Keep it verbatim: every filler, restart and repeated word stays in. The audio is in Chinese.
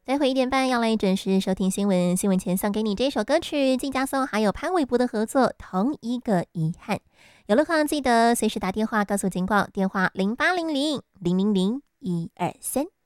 待会一点半要来准时收听新闻，新闻前送给你这首歌曲，靳嘉松还有潘玮柏的合作《同一个遗憾》。有路况记得随时打电话告诉警广，电话零八零零零零零一二三。